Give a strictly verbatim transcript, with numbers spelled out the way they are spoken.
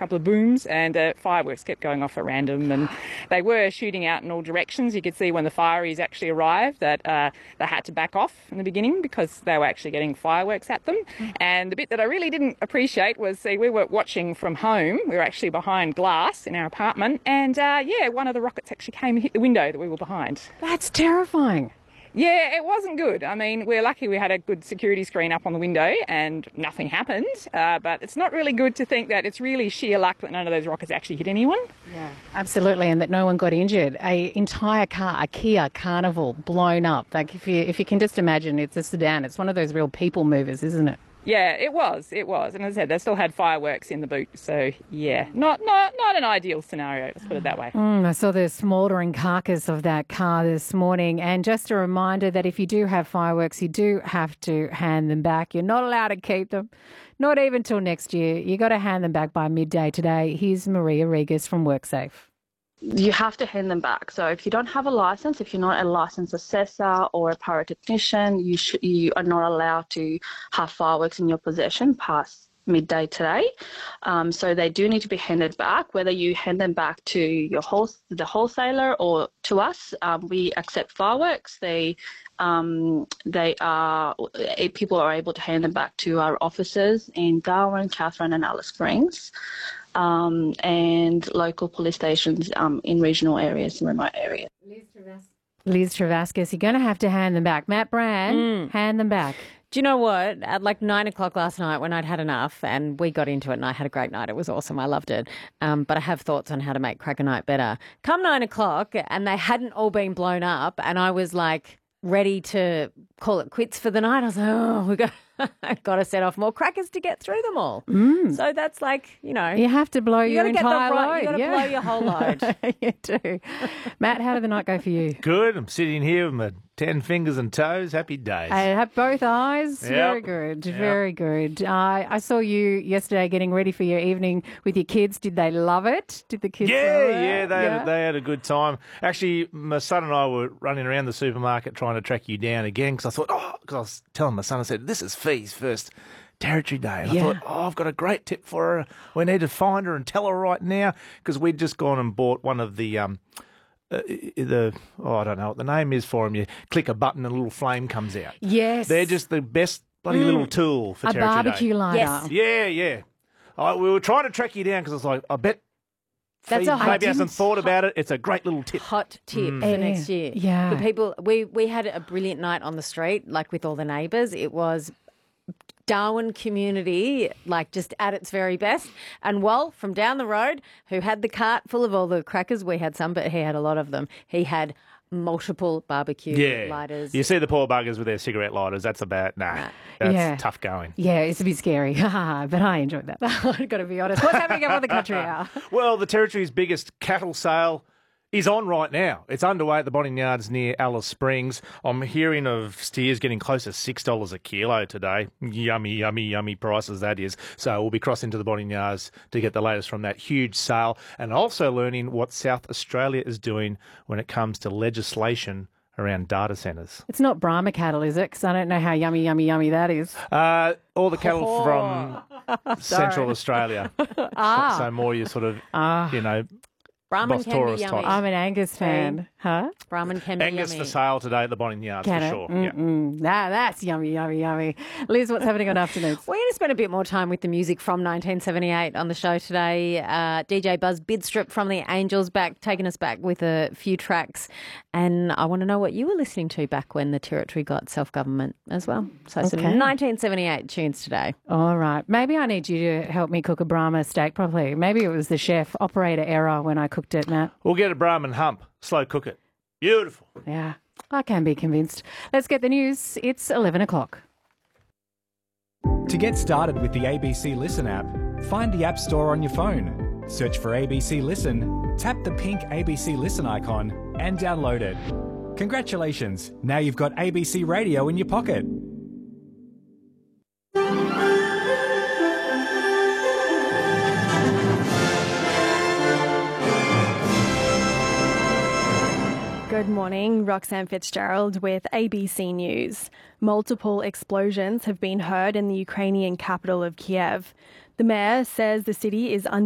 couple of booms, and uh, fireworks kept going off at random, and they were shooting out in all directions. You could see when the fireys actually arrived that uh, they had to back off in the beginning because they were actually getting fireworks at them. And the bit that I really didn't appreciate was, see, we were watching from home. We were actually behind glass in our apartment, and uh, yeah, one of the rockets actually came and hit the window that we were behind. That's terrifying. Yeah, it wasn't good. I mean, we're lucky we had a good security screen up on the window and nothing happened. Uh, but it's not really good to think that it's really sheer luck that none of those rockets actually hit anyone. Yeah, absolutely, and that no one got injured. A entire car, a Kia Carnival, blown up. Like if you if you can just imagine, it's a sedan. It's one of those real people movers, isn't it? Yeah, it was. It was. And as I said, they still had fireworks in the boot. So, yeah, not not not an ideal scenario, let's put it that way. Mm, I saw the smouldering carcass of that car this morning. And just a reminder that if you do have fireworks, you do have to hand them back. You're not allowed to keep them, not even till next year. You got to hand them back by midday today. Here's Maria Regas from WorkSafe. You have to hand them back. So if you don't have a license, if you're not a licensed assessor or a pyrotechnician, you sh- you are not allowed to have fireworks in your possession past midday today. Um, so they do need to be handed back. Whether you hand them back to your whole the wholesaler or to us, um, we accept fireworks. They um, they are people are able to hand them back to our officers in Darwin, Katherine, and Alice Springs. Um, and local police stations um, in regional areas and remote areas. Liz Travascus, you're going to have to hand them back. Matt Brand, Mm. hand them back. Do you know what? At like nine o'clock last night when I'd had enough and we got into it and I had a great night. It was awesome. I loved it. Um, but I have thoughts on how to make Cracker Night better. Come nine o'clock and they hadn't all been blown up and I was like ready to call it quits for the night. I was like, oh, we got got to set off more crackers to get through them all. Mm. So that's like, you know. You have to blow you your gotta get the entire right- load. You got to yeah. blow your whole load. You do. Matt, how did the night go for you? Good. I'm sitting here with my ten fingers and toes. Happy days. I have both eyes. Yep. Very good. Yep. Very good. Uh, I saw you yesterday getting ready for your evening with your kids. Did they love it? Did the kids yeah, love it? yeah, they, Yeah? Had, they had a good time. Actually, my son and I were running around the supermarket trying to track you down again because I thought, oh, because I was telling my son, I said, this is Fee's first Territory Day. And Yeah. I thought, oh, I've got a great tip for her. We need to find her and tell her right now because we'd just gone and bought one of the... Um, Uh, the oh I don't know what the name is for them. You click a button and a little flame comes out. Yes. They're just the best bloody Mm. little tool for a Territory barbecue Day. lighter. Yes. Yeah, yeah. I, we were trying to track you down because I was like, I bet That's Fee a hot maybe tip. hasn't thought about it. It's a great little tip. Hot tip Mm. for Yeah. next year. Yeah. The people, we, we had a brilliant night on the street, like with all the neighbours. It was Darwin community, like just at its very best. And Wal from down the road, who had the cart full of all the crackers, we had some, but he had a lot of them. He had multiple barbecue Yeah. lighters. You see the poor buggers with their cigarette lighters. That's about, nah, Nah. that's Yeah. tough going. Yeah, it's a bit scary, but I enjoyed that. I've got to be honest. What's happening up on the country hour? Well, the Territory's biggest cattle sale is on right now. It's underway at the Botting Yards near Alice Springs. I'm hearing of steers getting close to six dollars a kilo today. Yummy, yummy, yummy prices, that is. So we'll be crossing to the Botting Yards to get the latest from that huge sale and also learning what South Australia is doing when it comes to legislation around data centres. It's not Brahma cattle, is it? Because I don't know how yummy, yummy, yummy that is. Uh, all the cattle Oh. from Central Australia. Ah. So, so more you sort of, Ah. you know, Brahman Boss can be Taurus yummy. type. I'm an Angus fan. Huh? Brahman can be Angus yummy. for sale today at the Botting Yards Can for it? sure. Yeah. Mm-mm. Nah, that's yummy, yummy, yummy. Liz, what's happening on afternoons? We're going to spend a bit more time with the music from nineteen seventy-eight on the show today. Uh, D J Buzz Bidstrip from the Angels back, taking us back with a few tracks. And I want to know what you were listening to back when the Territory got self-government as well. So Okay. some nineteen seventy-eight tunes today. All right. Maybe I need you to help me cook a Brahma steak properly. Maybe it was the chef operator error when I cooked it, Matt. We'll get a Brahman hump, slow cook it. Beautiful. Yeah, I can be convinced. Let's get the news. It's eleven o'clock. To get started with the A B C Listen app, find the App Store on your phone. Search for A B C Listen, tap the pink A B C Listen icon, and download it. Congratulations, now you've got A B C Radio in your pocket. Good morning, Roxanne Fitzgerald with A B C News. Multiple explosions have been heard in the Ukrainian capital of Kiev. The mayor says the city is under